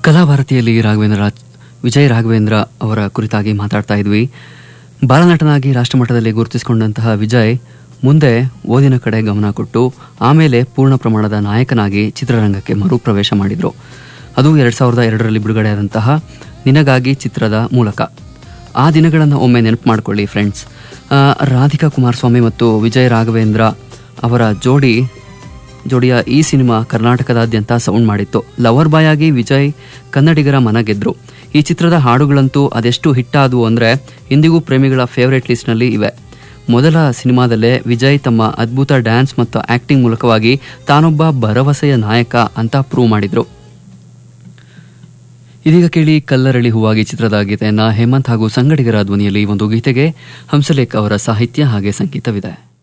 ಕಲಾಭಾರತಿಯಲ್ಲಿ ವಿಜಯ್ ರಾಘವೇಂದ್ರ ಅವರ ಕುರಿತಾಗಿ ಮಾತಾಡ್ತಾ ಇದ್ವಿ. ಬಾಲನಟನಾಗಿ ರಾಷ್ಟ್ರಮಟ್ಟದಲ್ಲಿ ಗುರುತಿಸಿಕೊಂಡಂತಹ ವಿಜಯ್ ಮುಂದೆ ಓದಿನ ಕಡೆ ಗಮನ ಕೊಟ್ಟು ಆಮೇಲೆ ಪೂರ್ಣ ಪ್ರಮಾಣದ ನಾಯಕನಾಗಿ ಚಿತ್ರರಂಗಕ್ಕೆ ಮರುಪ್ರವೇಶ ಮಾಡಿದರು. ಅದು 2002ರಲ್ಲಿ ಬಿಡುಗಡೆಯಾದಂತಹ ನಿನಗಾಗಿ ಚಿತ್ರದ ಮೂಲಕ. ಆ ದಿನಗಳನ್ನು ಒಮ್ಮೆ ನೆನಪು ಮಾಡ್ಕೊಳ್ಳಿ ಫ್ರೆಂಡ್ಸ್. ರಾಧಿಕಾ ಕುಮಾರಸ್ವಾಮಿ ಮತ್ತು ವಿಜಯ್ ರಾಘವೇಂದ್ರ ಅವರ ಜೋಡಿಯ ಈ ಸಿನಿಮಾ ಕರ್ನಾಟಕದಾದ್ಯಂತ ಸೌಂಡ್ ಮಾಡಿತ್ತು. ಲವರ್ ಬಾಯ್ ಆಗಿ ವಿಜಯ್ ಕನ್ನಡಿಗರ ಮನ ಗೆದ್ರು. ಈ ಚಿತ್ರದ ಹಾಡುಗಳಂತೂ ಅದೆಷ್ಟು ಹಿಟ್ ಆದವು ಅಂದರೆ ಇಂದಿಗೂ ಪ್ರೇಮಿಗಳ ಫೇವರೇಟ್ ಲಿಸ್ಟ್ನಲ್ಲಿ ಇವೆ. ಮೊದಲ ಸಿನಿಮಾದಲ್ಲೇ ವಿಜಯ್ ತಮ್ಮ ಅದ್ಭುತ ಡ್ಯಾನ್ಸ್ ಮತ್ತು ಆಕ್ಟಿಂಗ್ ಮೂಲಕವಾಗಿ ತಾನೊಬ್ಬ ಭರವಸೆಯ ನಾಯಕ ಅಂತ ಪ್ರೂವ್ ಮಾಡಿದ್ರು. ಇದೀಗ ಕೇಳಿ ಕಲ್ಲರಳಿ ಹೂವಾಗಿ ಚಿತ್ರದ ಗೀತೆಯನ್ನ ಹೇಮಂತ್ ಹಾಗೂ ಸಂಗಡಿಗರ ಧ್ವನಿಯಲ್ಲಿ. ಒಂದು ಗೀತೆಗೆ ಹಂಸಲೇಖ್ ಅವರ ಸಾಹಿತ್ಯ ಹಾಗೆ ಸಂಗೀತವಿದೆ.